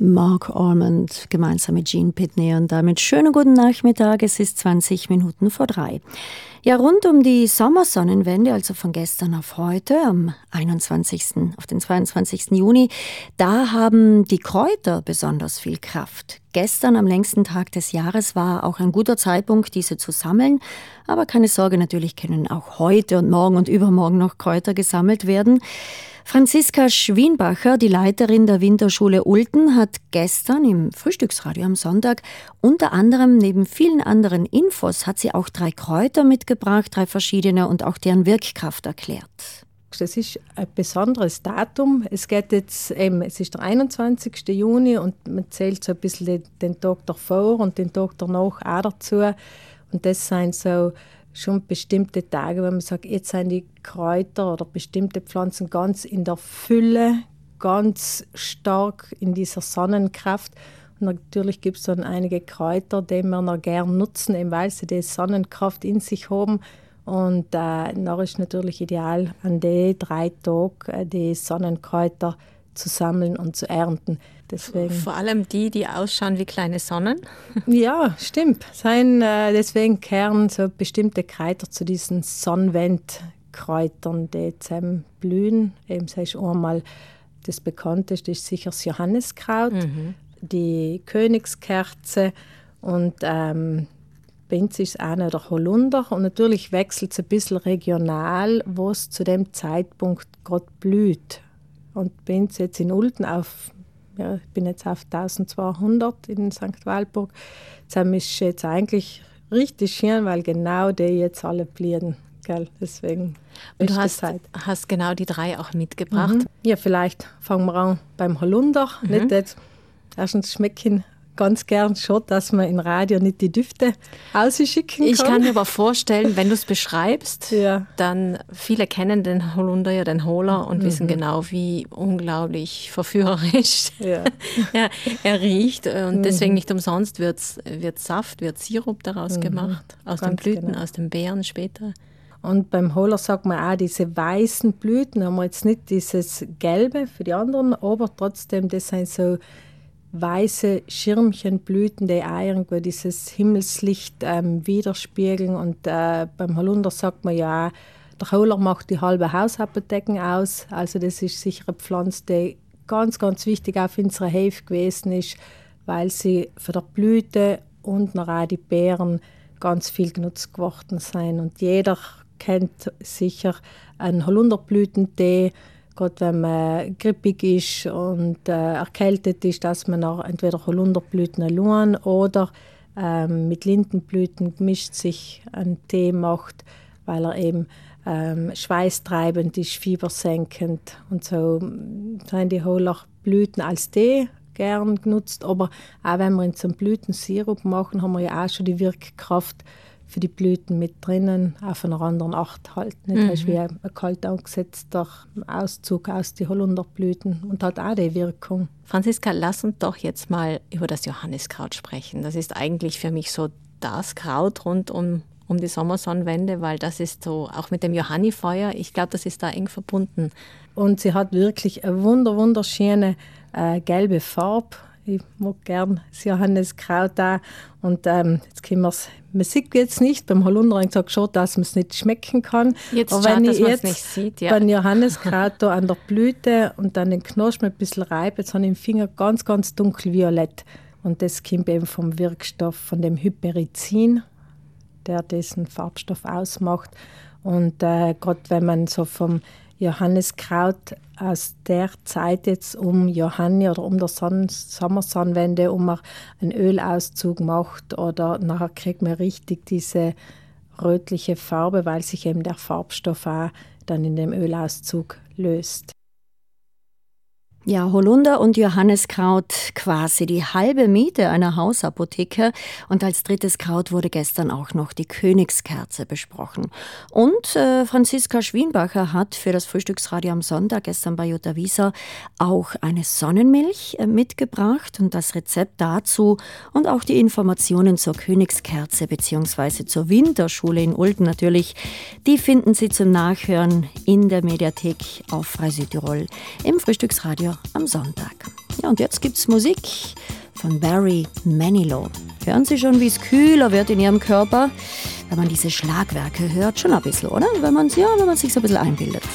Mark Ormond gemeinsam mit Gene Pitney und damit schönen guten Nachmittag. Es ist 20 Minuten vor 3. Ja, rund um die Sommersonnenwende, also von gestern auf heute, am 21. auf den 22. Juni, da haben die Kräuter besonders viel Kraft. Gestern, am längsten Tag des Jahres, war auch ein guter Zeitpunkt, diese zu sammeln. Aber keine Sorge, natürlich können auch heute und morgen und übermorgen noch Kräuter gesammelt werden. Franziska Schwienbacher, die Leiterin der Winterschule Ulten, hat gestern im Frühstücksradio am Sonntag unter anderem neben vielen anderen Infos hat sie auch 3 Kräuter mitgebracht, 3 verschiedene, und auch deren Wirkkraft erklärt. Das ist ein besonderes Datum. Es ist der 21. Juni und man zählt so ein bisschen den Tag davor und den Tag danach auch dazu. Und das sind so schon bestimmte Tage, wenn man sagt, jetzt sind die Kräuter oder bestimmte Pflanzen ganz in der Fülle, ganz stark in dieser Sonnenkraft. Und natürlich gibt es dann einige Kräuter, die wir noch gerne nutzen, eben weil sie die Sonnenkraft in sich haben. Und dann ist natürlich ideal, an den 3 Tagen die Sonnenkräuter zu sammeln und zu ernten. Deswegen. Vor allem die ausschauen wie kleine Sonnen. Ja, stimmt. Deswegen kehren so bestimmte Kräuter zu diesen Sonnenwendkräutern, die zusammen blühen. Eben ist einmal das bekannteste ist sicher das Johanniskraut, die Königskerze und bei uns ist es auch noch der Holunder. Und natürlich wechselt es ein bisschen regional, wo es zu dem Zeitpunkt gerade blüht. Und bei uns jetzt in Ulten ich bin jetzt auf 1200 in St. Walburg. Das ist jetzt eigentlich richtig schön, weil genau die jetzt alle blühen. Deswegen und du hast genau die 3 auch mitgebracht. Ja, vielleicht fangen wir an beim Holunder. Nicht jetzt erstens schmecken ganz gern schon, dass man im Radio nicht die Düfte ausschicken kann. Ich kann mir aber vorstellen, wenn du es beschreibst, dann viele kennen den Holunder, ja, den Hohler, und wissen genau, wie unglaublich verführerisch er riecht. Und deswegen nicht umsonst wird Saft, wird Sirup daraus gemacht, aus den Blüten, aus den Beeren später. Und beim Hohler sagt man auch, diese weißen Blüten haben wir jetzt nicht dieses Gelbe für die anderen, aber trotzdem, das sind so weiße Schirmchenblüten, die auch irgendwo dieses Himmelslicht widerspiegeln. Und beim Holunder sagt man ja, der Hohler macht die halbe Hausapotheken aus. Also das ist sicher eine Pflanze, die ganz, ganz wichtig auch für unsere Hefe gewesen ist, weil sie für die Blüte und noch auch die Beeren ganz viel genutzt geworden sind. Und jeder kennt sicher einen Holunderblütentee, gerade wenn man grippig ist und erkältet ist, dass man auch entweder Holunderblüten allein oder mit Lindenblüten gemischt sich einen Tee macht, weil er eben schweißtreibend ist, fiebersenkend. Und so sind die Hohlerblüten als Tee gern genutzt. Aber auch wenn wir in so einen Blütensirup machen, haben wir ja auch schon die Wirkkraft für die Blüten mit drinnen, auf einer anderen Art halt. Das ist wie ein kalt angesetzter Auszug aus den Holunderblüten und hat auch die Wirkung. Franziska, lass uns doch jetzt mal über das Johanniskraut sprechen. Das ist eigentlich für mich so das Kraut rund um die Sommersonnenwende, weil das ist so auch mit dem Johannifeuer, ich glaube, das ist da eng verbunden. Und sie hat wirklich eine wunderschöne gelbe Farbe. Ich mag gern das Johanniskraut auch. Und jetzt können man sieht jetzt nicht, beim Holunder habe ich gesagt schon, dass man es nicht schmecken kann. Jetzt aber schaut, wenn dass ich man jetzt es nicht sieht, beim Johanniskraut da an der Blüte und dann den Knospen ein bisschen reibe, jetzt habe ich im Finger ganz, ganz dunkelviolett. Und das kommt eben vom Wirkstoff, von dem Hyperizin, der diesen Farbstoff ausmacht. Und gerade wenn man so vom Johanniskraut aus der Zeit jetzt um Johanni oder um der Sommersonnenwende, um man einen Ölauszug macht oder nachher kriegt man richtig diese rötliche Farbe, weil sich eben der Farbstoff auch dann in dem Ölauszug löst. Ja, Holunder und Johanniskraut, quasi die halbe Miete einer Hausapotheke. Und als drittes Kraut wurde gestern auch noch die Königskerze besprochen. Und Franziska Schwienbacher hat für das Frühstücksradio am Sonntag gestern bei Jutta Wieser auch eine Sonnenmilch mitgebracht. Und das Rezept dazu und auch die Informationen zur Königskerze bzw. zur Winterschule in Ulten natürlich, die finden Sie zum Nachhören in der Mediathek auf Frei Südtirol im Frühstücksradio am Sonntag. Ja, und jetzt gibt's Musik von Barry Manilow. Hören Sie schon, wie es kühler wird in Ihrem Körper, wenn man diese Schlagwerke hört? Schon ein bisschen, oder? Wenn man sich so ein bisschen einbildet.